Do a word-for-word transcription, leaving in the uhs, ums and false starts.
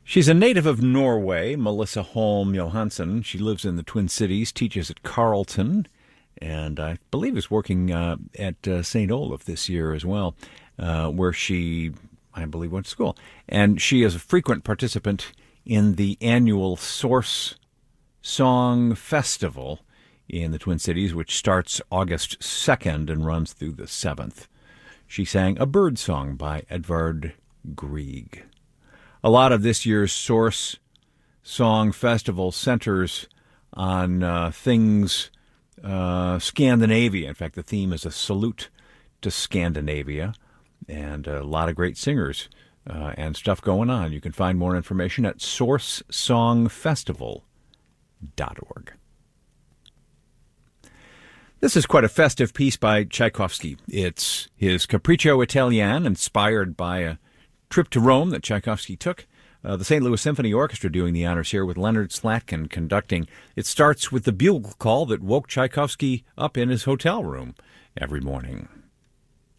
She's a native of Norway, Melissa Holm Johansson. She lives in the Twin Cities, teaches at Carleton, and I believe is working uh, at uh, Saint Olaf this year as well, uh, where she, I believe, went to school. And she is a frequent participant in the annual Source Song Festival in the Twin Cities, which starts August second and runs through the seventh. She sang a bird song by Edvard Grieg. A lot of this year's Source Song Festival centers on uh, things uh, Scandinavia. In fact, the theme is a salute to Scandinavia, and a lot of great singers uh, and stuff going on. You can find more information at source song festival dot org. This is quite a festive piece by Tchaikovsky. It's his Capriccio Italian, inspired by a trip to Rome that Tchaikovsky took. Uh, the Saint Louis Symphony Orchestra doing the honors here with Leonard Slatkin conducting. It starts with the bugle call that woke Tchaikovsky up in his hotel room every morning.